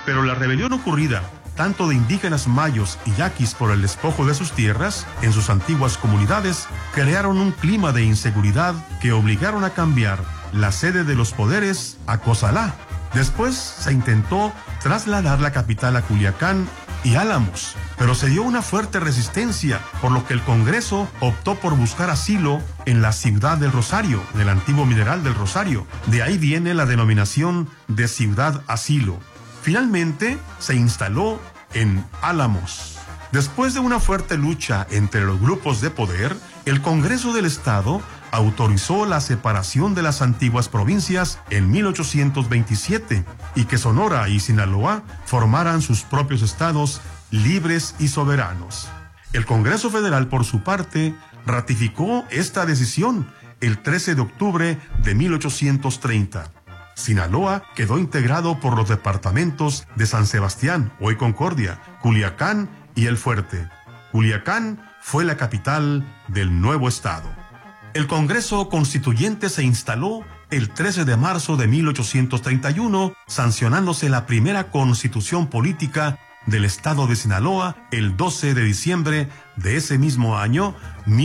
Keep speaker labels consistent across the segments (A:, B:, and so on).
A: Pero la rebelión ocurrida, tanto de indígenas mayos y yaquis por el despojo de sus tierras, en sus antiguas comunidades, crearon un clima de inseguridad que obligaron a cambiar la sede de los poderes a Cozalá. Después se intentó trasladar la capital a Culiacán y Álamos, pero se dio una fuerte resistencia, por lo que el Congreso optó por buscar asilo en la ciudad del Rosario, en el antiguo Mineral del Rosario. De ahí viene la denominación de Ciudad Asilo. Finalmente se instaló en Álamos. Después de una fuerte lucha entre los grupos de poder, el Congreso del Estado autorizó la separación de las antiguas provincias en 1827 y que Sonora y Sinaloa formaran sus propios estados libres y soberanos. El Congreso Federal, por su parte, ratificó esta decisión el 13 de octubre de 1830. Sinaloa quedó integrado por los departamentos de San Sebastián, hoy Concordia, Culiacán y El Fuerte. Culiacán fue la capital del nuevo estado. El Congreso Constituyente se instaló el 13 de marzo de 1831, sancionándose la primera constitución política del estado de Sinaloa el 12 de diciembre de ese mismo año,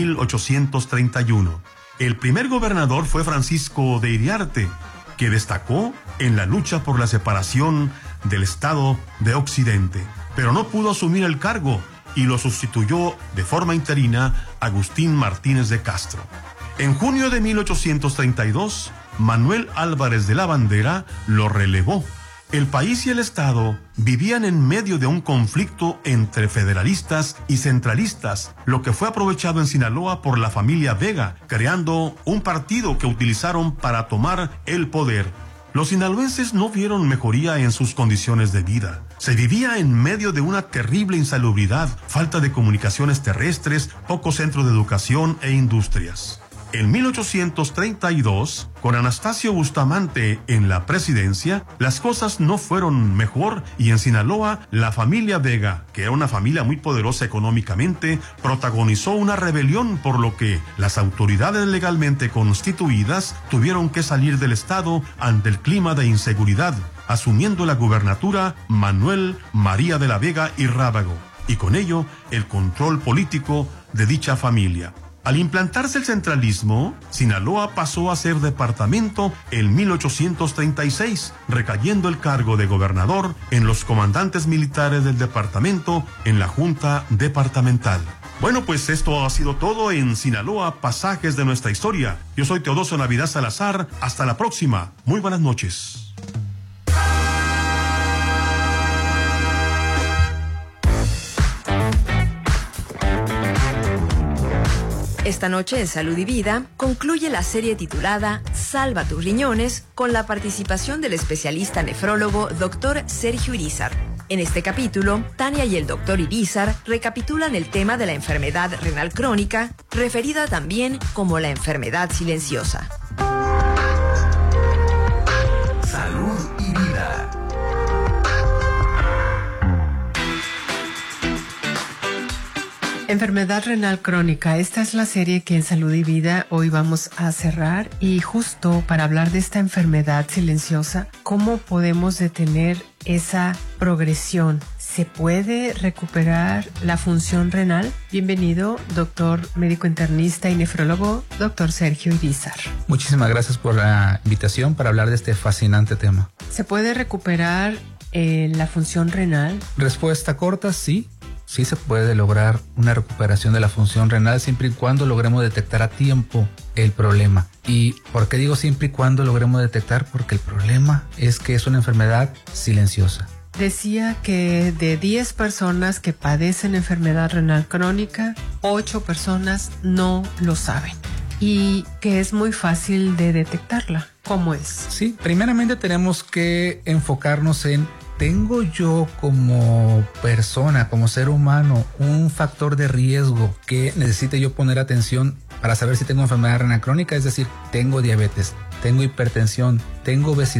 A: 1831. El primer gobernador fue Francisco de Iriarte, que destacó en la lucha por la separación del estado de Occidente, pero no pudo asumir el cargo y lo sustituyó de forma interina Agustín Martínez de Castro. En junio de 1832, Manuel Álvarez de la Bandera lo relevó. El país y el Estado vivían en medio de un conflicto entre federalistas y centralistas, lo que fue aprovechado en Sinaloa por la familia Vega, creando un partido que utilizaron para tomar el poder. Los sinaloenses no vieron mejoría en sus condiciones de vida. Se vivía en medio de una terrible insalubridad, falta de comunicaciones terrestres, pocos centros de educación e industrias. En 1832, con Anastasio Bustamante en la presidencia, las cosas no fueron mejor y en Sinaloa, la familia Vega, que era una familia muy poderosa económicamente, protagonizó una rebelión, por lo que las autoridades legalmente constituidas tuvieron que salir del estado ante el clima de inseguridad, asumiendo la gubernatura Manuel María de la Vega y Rábago, y con ello el control político de dicha familia. Al implantarse el centralismo, Sinaloa pasó a ser departamento en 1836, recayendo el cargo de gobernador en los comandantes militares del departamento en la Junta Departamental. Bueno, pues esto ha sido todo en Sinaloa, pasajes de nuestra historia. Yo soy Teodosio Navidad Salazar. Hasta la próxima. Muy buenas noches.
B: Esta noche en Salud y Vida concluye la serie titulada Salva tus riñones con la participación del especialista nefrólogo Dr. Sergio Irizar. En este capítulo, Tania y el Dr. Irizar recapitulan el tema de la enfermedad renal crónica, referida también como la enfermedad silenciosa.
C: Salud y Vida.
D: Enfermedad renal crónica. Esta es la serie que en Salud y Vida hoy vamos a cerrar, y justo para hablar de esta enfermedad silenciosa, ¿cómo podemos detener esa progresión? ¿Se puede recuperar la función renal? Bienvenido, doctor médico internista y nefrólogo, doctor Sergio Irizar.
E: Muchísimas gracias por la invitación para hablar de este fascinante tema.
D: ¿Se puede recuperar la función renal?
E: Respuesta corta, sí. Sí se puede lograr una recuperación de la función renal siempre y cuando logremos detectar a tiempo el problema. ¿Y por qué digo siempre y cuando logremos detectar? Porque el problema es que es una enfermedad silenciosa.
D: Decía que de 10 personas que padecen enfermedad renal crónica, 8 personas no lo saben y que es muy fácil de detectarla. ¿Cómo es?
E: Sí, primeramente tenemos que enfocarnos en: ¿tengo yo como persona, como ser humano, un factor de riesgo que necesite yo poner atención para saber si tengo enfermedad renal crónica? Es decir, tengo diabetes, tengo hipertensión, tengo obesidad,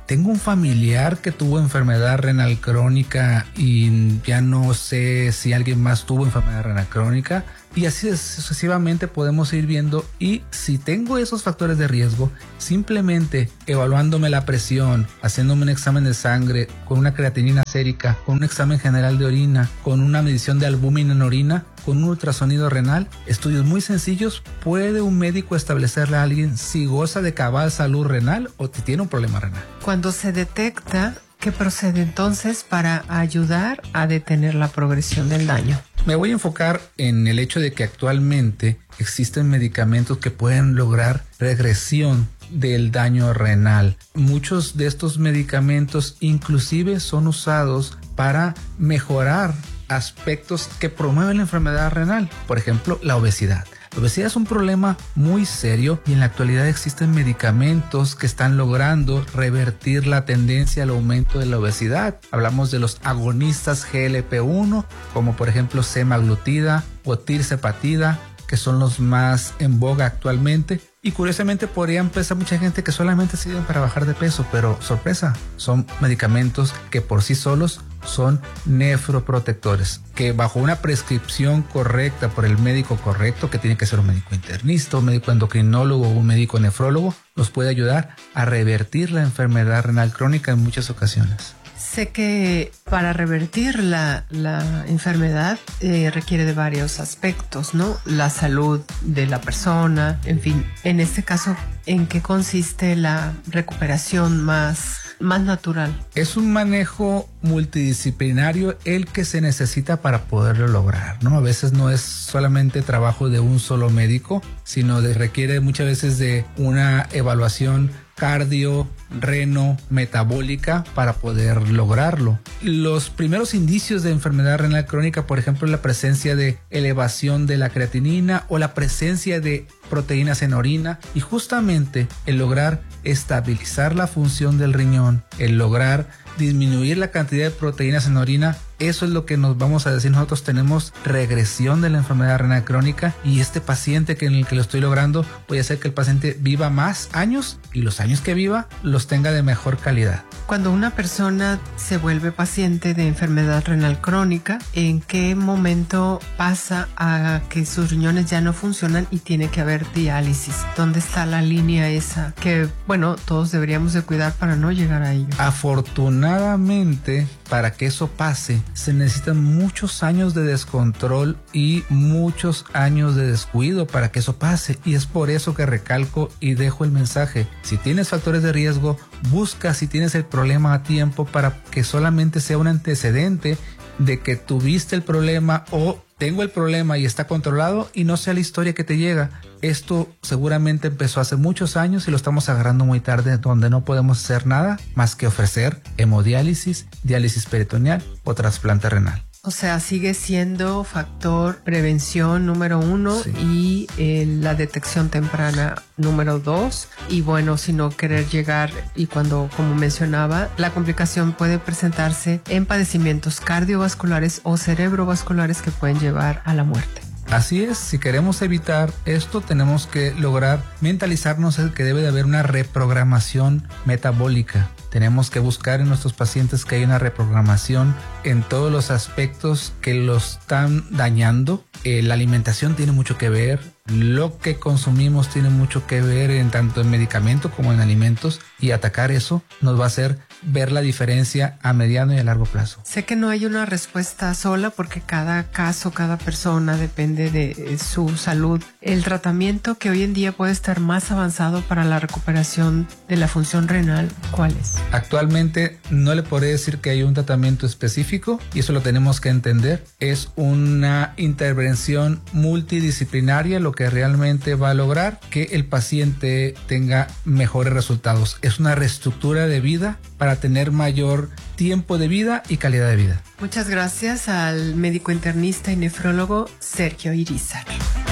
E: tengo un familiar que tuvo enfermedad renal crónica y ya no sé si alguien más tuvo enfermedad renal crónica. Y así sucesivamente podemos ir viendo, y si tengo esos factores de riesgo, simplemente evaluándome la presión, haciéndome un examen de sangre con una creatinina sérica, con un examen general de orina, con una medición de albúmina en orina, con un ultrasonido renal, estudios muy sencillos, puede un médico establecerle a alguien si goza de cabal salud renal o si tiene un problema renal.
D: Cuando se detecta, ¿qué procede entonces para ayudar a detener la progresión del daño?
E: Me voy a enfocar en el hecho de que actualmente existen medicamentos que pueden lograr regresión del daño renal. Muchos de estos medicamentos inclusive son usados para mejorar aspectos que promueven la enfermedad renal, por ejemplo, la obesidad. La obesidad es un problema muy serio y en la actualidad existen medicamentos que están logrando revertir la tendencia al aumento de la obesidad. Hablamos de los agonistas GLP-1, como por ejemplo semaglutida o tirzepatida, que son los más en boga actualmente. Y curiosamente podrían pensar mucha gente que solamente sirven para bajar de peso, pero sorpresa, son medicamentos que por sí solos son nefroprotectores, que bajo una prescripción correcta por el médico correcto, que tiene que ser un médico internista, un médico endocrinólogo o un médico nefrólogo, nos puede ayudar a revertir la enfermedad renal crónica en muchas ocasiones.
D: Sé que para revertir la enfermedad requiere de varios aspectos, ¿no? La salud de la persona, en fin. En este caso, ¿en qué consiste la recuperación más natural?
E: Es un manejo multidisciplinario el que se necesita para poderlo lograr, ¿no? A veces no es solamente trabajo de un solo médico, sino requiere muchas veces de una evaluación cardio, reno, metabólica para poder lograrlo. Los primeros indicios de enfermedad renal crónica, por ejemplo, la presencia de elevación de la creatinina o la presencia de proteínas en orina, y justamente el lograr estabilizar la función del riñón, el lograr disminuir la cantidad de proteínas en orina, eso es lo que nos vamos a decir nosotros tenemos regresión de la enfermedad renal crónica, y este paciente en el que lo estoy logrando voy a hacer que el paciente viva más años y los años que viva los tenga de mejor calidad.
D: Cuando una persona se vuelve paciente de enfermedad renal crónica, ¿en qué momento pasa a que sus riñones ya no funcionan y tiene que haber diálisis? ¿Dónde está la línea esa que, bueno, todos deberíamos de cuidar para no llegar a ello?
E: Afortunadamente, para que eso pase, se necesitan muchos años de descontrol y muchos años de descuido para que eso pase, y es por eso que recalco y dejo el mensaje: si tienes factores de riesgo, busca si tienes el problema a tiempo para que solamente sea un antecedente de que tuviste el problema o tengo el problema y está controlado, y no sea la historia que te llega. Esto seguramente empezó hace muchos años y lo estamos agarrando muy tarde, donde no podemos hacer nada más que ofrecer hemodiálisis, diálisis peritoneal o trasplante renal.
D: O sea, sigue siendo factor prevención número 1, sí, y la detección temprana número 2. Y bueno, si no querer llegar, y cuando, como mencionaba, la complicación puede presentarse en padecimientos cardiovasculares o cerebrovasculares que pueden llevar a la muerte.
E: Así es, si queremos evitar esto, tenemos que lograr mentalizarnos el que debe de haber una reprogramación metabólica. Tenemos que buscar en nuestros pacientes que hay una reprogramación en todos los aspectos que los están dañando. La alimentación tiene mucho que ver, lo que consumimos tiene mucho que ver tanto en medicamentos como en alimentos, y atacar eso nos va a hacer ver la diferencia a mediano y a largo plazo.
D: Sé que no hay una respuesta sola porque cada caso, cada persona depende de su salud. El tratamiento que hoy en día puede estar más avanzado para la recuperación de la función renal, ¿cuál es?
E: Actualmente no le podré decir que hay un tratamiento específico, y eso lo tenemos que entender. Es una intervención multidisciplinaria lo que realmente va a lograr que el paciente tenga mejores resultados. Es una reestructura de vida para tener mayor tiempo de vida y calidad de vida.
D: Muchas gracias al médico internista y nefrólogo Sergio Irízar.